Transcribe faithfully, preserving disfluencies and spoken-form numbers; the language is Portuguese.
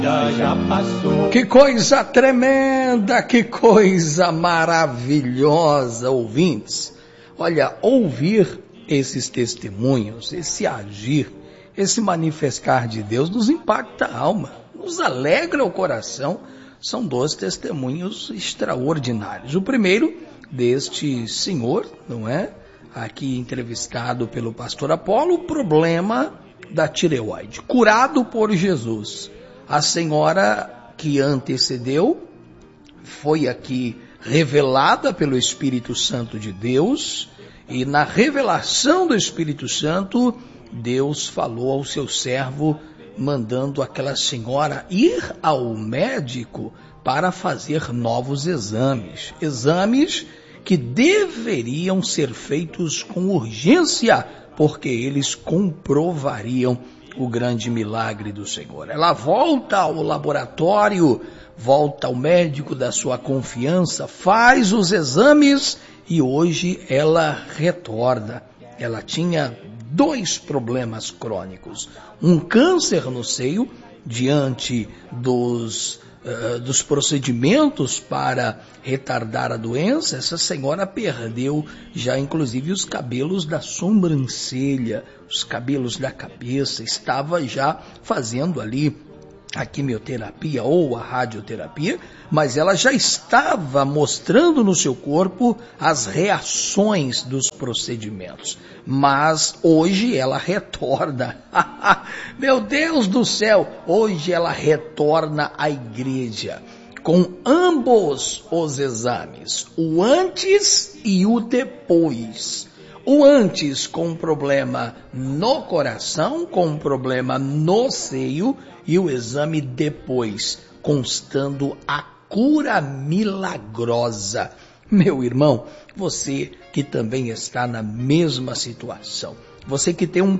Já passou. Que coisa tremenda, que coisa maravilhosa, ouvintes. Olha, ouvir esses testemunhos, esse agir, esse manifestar de Deus nos impacta a alma, nos alegra o coração. São dois testemunhos extraordinários. O primeiro deste senhor, não é? Aqui entrevistado pelo pastor Apolo, o problema da tireoide, curado por Jesus. A senhora que antecedeu foi aqui revelada pelo Espírito Santo de Deus, e na revelação do Espírito Santo, Deus falou ao seu servo, mandando aquela senhora ir ao médico para fazer novos exames. Exames que deveriam ser feitos com urgência, porque eles comprovariam o grande milagre do Senhor. Ela volta ao laboratório, volta ao médico da sua confiança, faz os exames e hoje ela retorna. Ela tinha dois problemas crônicos, um câncer no seio, diante dos, uh, dos procedimentos para retardar a doença. Essa senhora perdeu já inclusive os cabelos da sobrancelha, os cabelos da cabeça, estava já fazendo ali a quimioterapia ou a radioterapia, mas ela já estava mostrando no seu corpo as reações dos procedimentos. Mas hoje ela retorna, meu Deus do céu, hoje ela retorna à igreja com ambos os exames, o antes e o depois. O antes com um problema no coração, com um problema no seio, e o exame depois, constando a cura milagrosa. Meu irmão, você que também está na mesma situação, você que tem um